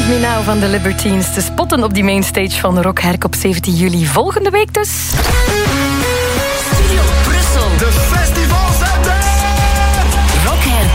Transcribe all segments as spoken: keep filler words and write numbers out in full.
Me Now van de Libertines te spotten op die mainstage van Rock Herk op zeventien juli. Volgende week dus. Studio Brussel. De festivalzender. Rock Herk.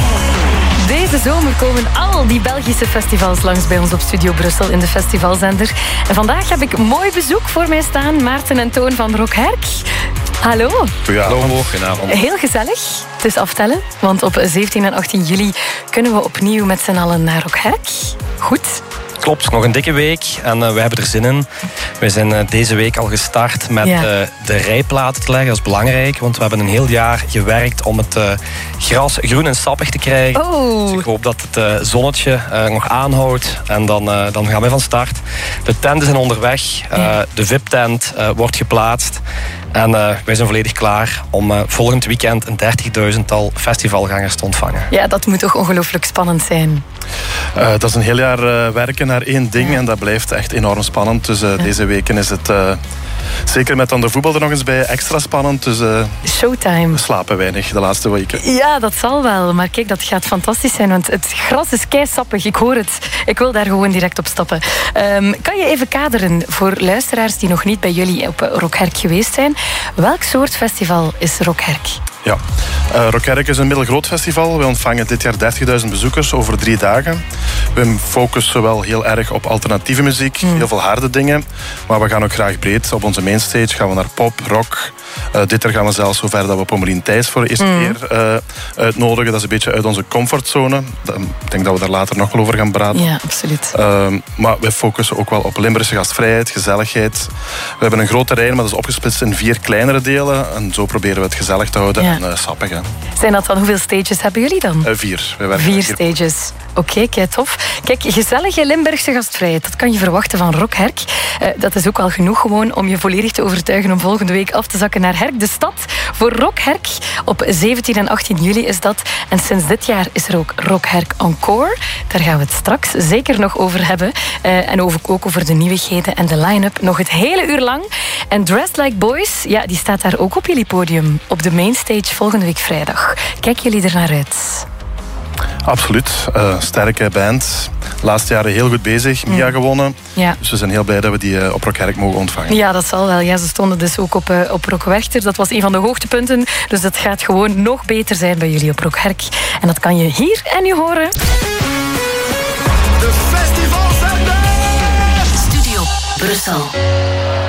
Deze zomer komen al die Belgische festivals langs bij ons op Studio Brussel in de festivalzender. En vandaag heb ik mooi bezoek voor mij staan. Maarten en Toon van Rock Herk. Hallo. Goedenavond. Goedenavond. Heel gezellig. Het is aftellen, want op zeventien en achttien juli kunnen we opnieuw met z'n allen naar Rock Herk. Goed. Klopt, nog een dikke week en uh, we hebben er zin in. We zijn uh, deze week al gestart met Ja. uh, de rijplaten te leggen. Dat is belangrijk, want we hebben een heel jaar gewerkt om het uh, gras groen en sappig te krijgen. Oh. Dus ik hoop dat het uh, zonnetje uh, nog aanhoudt en dan, uh, dan gaan we van start. De tenten zijn onderweg, uh, Ja. de V I P-tent uh, wordt geplaatst. En uh, wij zijn volledig klaar om uh, volgend weekend een dertigduizendtal festivalgangers te ontvangen. Ja, dat moet toch ongelooflijk spannend zijn. Uh, dat is een heel jaar uh, werken naar één ding Ja. en dat blijft echt enorm spannend. Dus uh, Ja. deze weken is het, uh, zeker met dan de voetbal er nog eens bij, extra spannend. Dus uh, Showtime. we slapen weinig de laatste weken. Ja, dat zal wel. Maar kijk, dat gaat fantastisch zijn, want het gras is keisappig. Ik hoor het. Ik wil daar gewoon direct op stappen. Um, kan je even kaderen voor luisteraars die nog niet bij jullie op Rock Herk geweest zijn? Welk soort festival is Rock Herk? Ja, uh, Rock Herk is een middelgroot festival. We ontvangen dit jaar dertigduizend bezoekers over drie dagen. We focussen wel heel erg op alternatieve muziek, Mm. heel veel harde dingen. Maar we gaan ook graag breed. Op onze mainstage gaan we naar pop, rock. Uh, dit jaar gaan we zelfs zover dat we Pommelien Thijs voor de eerste Mm. keer uh, uitnodigen. Dat is een beetje uit onze comfortzone. Dat- Ik denk dat we daar later nog wel over gaan praten. Ja, absoluut. Uh, maar we focussen ook wel op Limburgse gastvrijheid, gezelligheid. We hebben een groot terrein, maar dat is opgesplitst in vier kleinere delen. En zo proberen we het gezellig te houden Ja. en uh, sappig. Hè. Zijn dat dan, hoeveel stages hebben jullie dan? Uh, vier. We werken Vier met stages. Oké, kei tof. Kijk, gezellige Limburgse gastvrijheid, dat kan je verwachten van Rock Herk. Uh, dat is ook al genoeg gewoon om je volledig te overtuigen om volgende week af te zakken naar Herk, de stad. Voor Rock Herk op zeventien en achttien juli is dat. En sinds dit jaar is er ook Rock Herk Encore. Daar gaan we het straks zeker nog over hebben. Uh, en over, ook over de nieuwigheden en de line-up nog het hele uur lang. En Dressed Like Boys, ja, die staat daar ook op jullie podium. Op de mainstage volgende week vrijdag. Kijken jullie er naar uit? Absoluut. Uh, sterke band. De laatste jaren heel goed bezig. Mia gewonnen. Ja. Dus we zijn heel blij dat we die uh, op Rock Herk mogen ontvangen. Ja, dat zal wel. Ja, ze stonden dus ook op, uh, op Rock Werchter. Dat was een van de hoogtepunten. Dus dat gaat gewoon nog beter zijn bij jullie op Rock Herk. En dat kan je hier en nu horen. De festivalzender! Studio Brussel.